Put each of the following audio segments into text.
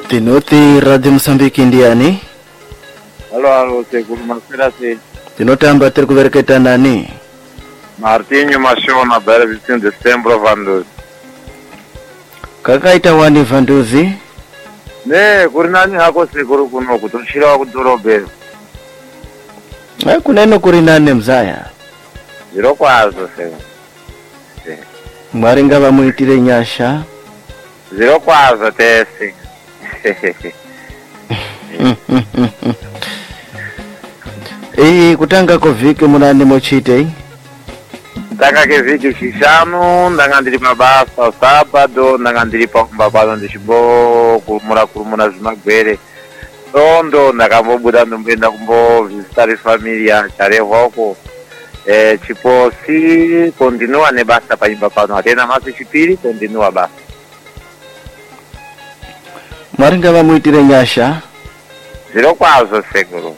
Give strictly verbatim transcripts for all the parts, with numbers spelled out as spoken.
Tinoti Radio Msambiki ndiani? Halo halo seguru masirasi. Tinotamba tiri kuvereketa nani? Martinho Mashona bere vitin Decembro vanduzi. Kakaita wani vanduzi? Ne kuri nani hako seguru kuno kutoshira kudorobero. Eh kuneno kuri nani mzaya? Ziro kwazo se. Mwari ngava muitire nyasha. Ziro kwazo tesi. Eh kutanga ko viki munani mochite? Taka ke viki shishanu ndanga ndiri mabasa sábado ndanga ndiri pa kumbabalo ndishibo kumura kurumuna zvimagwere. Tondo ndakambobuda ndomboenda kumbo visitari familia charehoko. Eh chiposi continua ne basta paimba pano atena masi chipiri continua basta. Mwari ngava muitire nyasha? Ziro kwazo seguro.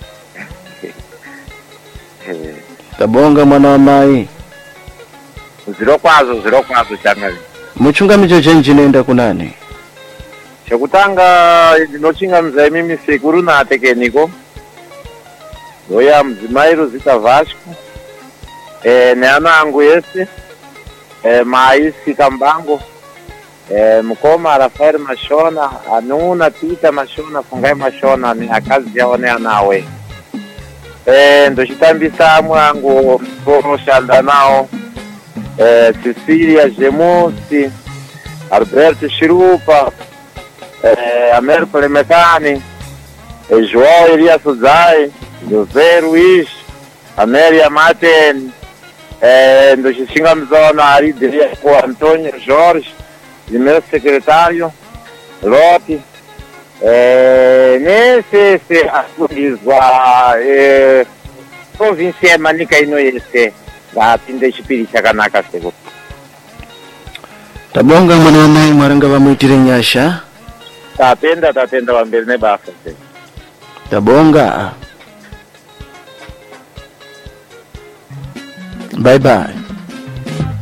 Tabonga mwana wa mai. Ziro kwazo ziro kwazo changali. Muchunga micho chenji nenda kunani? Chekutanga ndinochinga mzai mimi sekuru na tekeniko. Doya mzimairu zita Vasco. Eh neana angu yesi. Eh maisi kambango. Eh mkoma Rafael Mashona, anuna Pita Mashona, fungai Mashona ni akazi yaone anawe. Eh ndochitambisa mwangu mboshanda nao. Eh Cecilia Gemusi, Alberto Shirupa, eh Americo Lemekani, eh João Elias Uzai, José Ruiz, Amélia Martin, eh ndochishinga mzona Aridia kwa Antônio Jorge, de meu secretário, Lope, eh nesse se atualizwa eh província manika ino yese la tinde chipiri chakanaka sego. Tabonga mwana wa mai mwari ngava muitire nyasha? Tapenda tapenda wambere ne basa sego. Tabonga. Bye bye.